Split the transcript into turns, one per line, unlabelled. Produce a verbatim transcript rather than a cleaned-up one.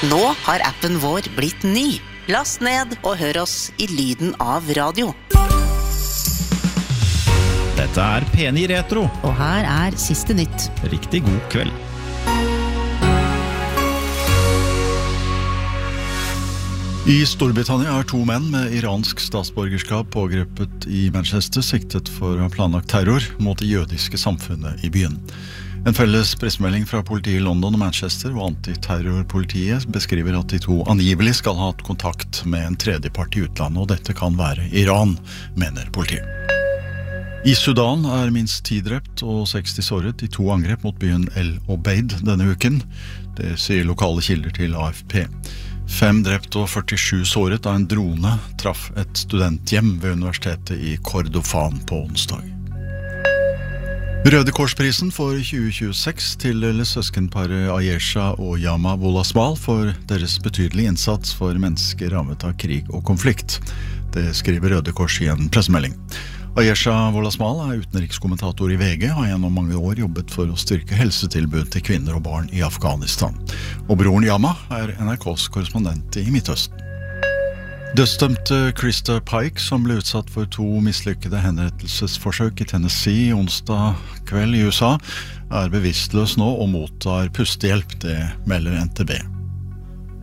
Nå har appen vår blitt ny. Last ned og hør oss i lyden av radio.
Dette er P ni Retro.
Og her er siste nytt.
Riktig god kveld.
I Storbritannia er to menn med iransk statsborgerskap pågrepet i Manchester siktet for å ha planlagt terror mot det jødiske samfunnet i byen. En felles pressemelding fra politiet i London og Manchester og antiterrorpolitiet beskriver at de to angivelig skal ha hatt kontakt med en tredjepart i utlandet, og dette kan være Iran, mener politiet. I Sudan er minst ti drept og seksti såret i to angrep mot byen El Obeid denne uken. Det sier lokale kilder til A F P. Fem drept og førtisju såret da en drone traff et studenthjem ved universitetet i Kordofan på onsdag. Røde Korsprisen for tjue tjueseks tildeles søskenparet Ayesha og Yama Wolasmal for deres betydelige innsats for mennesker rammet av krig og konflikt. Det skriver Røde Kors i en pressemelding. Ayesha Wolasmal er utenrikskommentator i V G og har gjennom mange år jobbet for å styrke helsetilbud til kvinner og barn i Afghanistan. Og broren Yama er N R K's korrespondent i Midtøsten. Dødsdømte Krista Pike, som ble utsatt for to mislykkede henrettelsesforsøk i Tennessee onsdag kveld i U S A, er bevisstløs nå og mottar pustehjelp, det melder N T B.